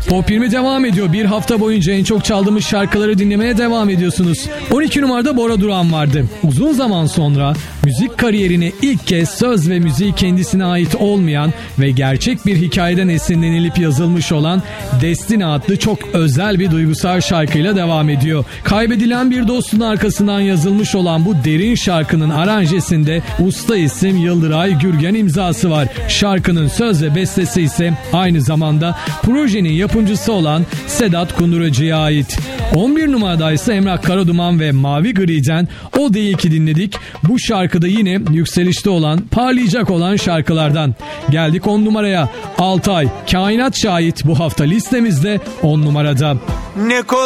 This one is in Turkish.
Pop 20 devam ediyor. Bir hafta boyunca en çok çaldığımız şarkıları dinlemeye devam ediyorsunuz. 12 numarada Bora Duran vardı. Uzun zaman sonra müzik kariyerine ilk kez söz ve müziği kendisine ait olmayan ve gerçek bir hikayeden esinlenilip yazılmış olan Destiny adlı çok özel bir duygusal şarkıyla devam ediyor. Kaybedilen bir dostun arkasından yazılmış olan bu derin şarkının aranjesinde usta isim Yıldıray Gürgen imzası var. Şarkının söz ve bestesi ise aynı zamanda projenin yapımcısı olan Sedat Kunduracı'ya ait. 11 numarada ise Emrah Karaduman ve Mavi Gri'den O Değil Ki dinledik. Bu şarkıda yine yükselişte olan, parlayacak olan şarkılardan. Geldik 10 numaraya. Altay, Kainat Şahit bu hafta listemizde 10 numarada. Ne